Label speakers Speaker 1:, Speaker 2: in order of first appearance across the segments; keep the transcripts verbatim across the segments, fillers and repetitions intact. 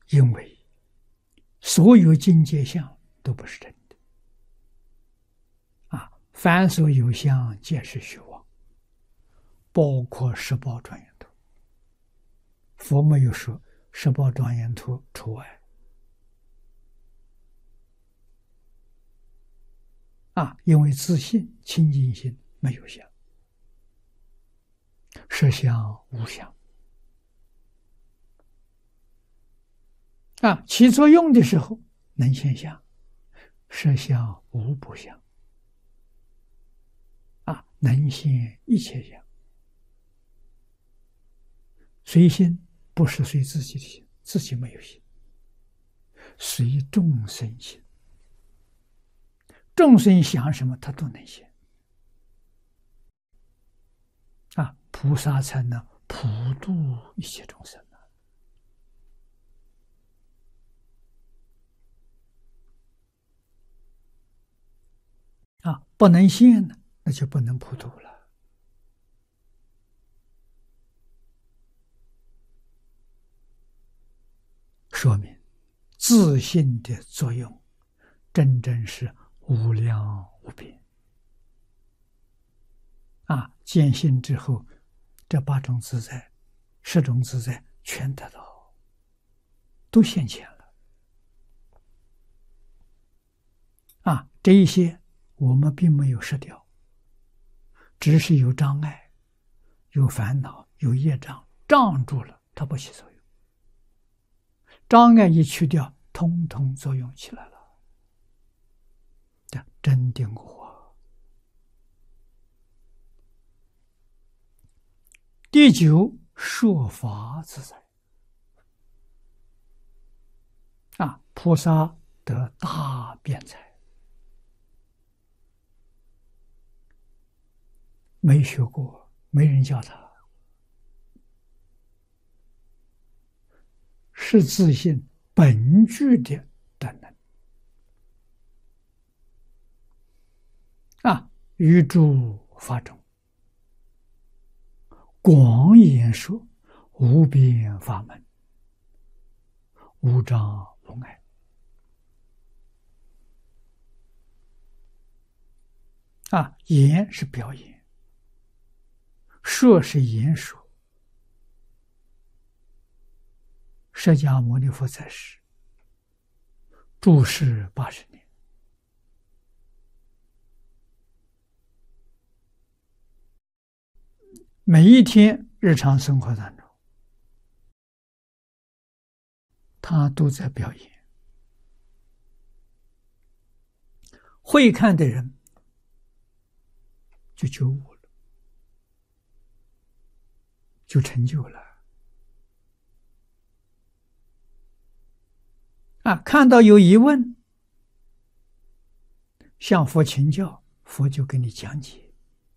Speaker 1: 因为所有境界相都不是真的啊，凡所有相，皆是虚妄，包括十宝庄严图。佛没有说十宝庄严图除外啊，因为自信清净心没有相，实相无相啊，起作用的时候能现相，实相无不相啊，能现一切相。随心不是随自己的心，自己没有心，随众生心，众生想什么他都能现啊，菩萨才能普度一切众生啊，不能现呢，那就不能普度了。说明自信的作用真正是无量无边啊！见性之后，这八种自在、十种自在全得到，都现前了啊！这一些我们并没有失掉，只是有障碍、有烦恼、有业障障住了，它不起作用。障碍一去掉，通通作用起来了。这真定果。第九，说法自在啊，菩萨得大辩才，没学过，没人教他，是自信本具的德能啊！于诸法中，广演说，无边法门，无障无碍啊！言是表演，说是言说。释迦牟尼佛在世住世八十年，每一天日常生活当中，他都在表演。会看的人就觉悟了，就成就了。啊，看到有疑问，向佛请教，佛就给你讲解。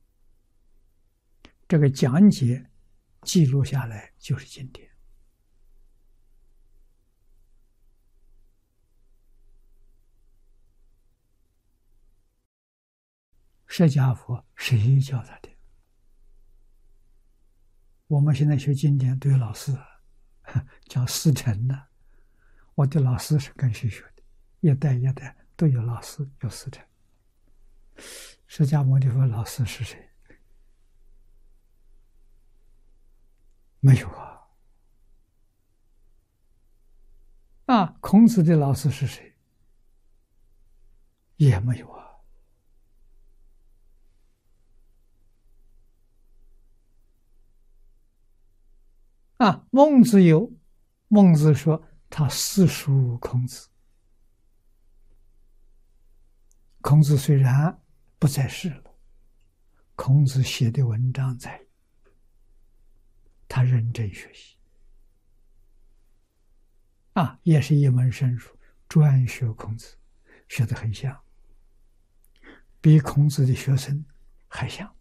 Speaker 1: 这个讲解记录下来就是经典。释迦佛谁教他的？我们现在学经典都有老师，叫师承的。我的老师是跟谁学的？一代一代都有老师，有师承。释迦牟尼佛老师是谁？没有啊。啊，孔子的老师是谁？也没有啊。啊，孟子有，孟子说他私属孔子。孔子虽然不在世了，孔子写的文章在，他认真学习啊，也是一门深入，专学孔子，学得很像，比孔子的学生还像。